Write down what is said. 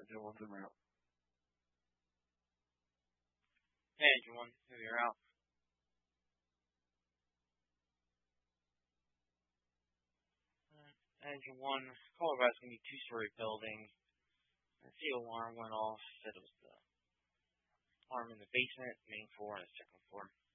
Engine 1's en route. Hey, Engine 1, here you're out. Engine 1, Colorado's going to be a two-story building. The alarm went off. Said it was the alarm in the basement, main floor, and the second floor.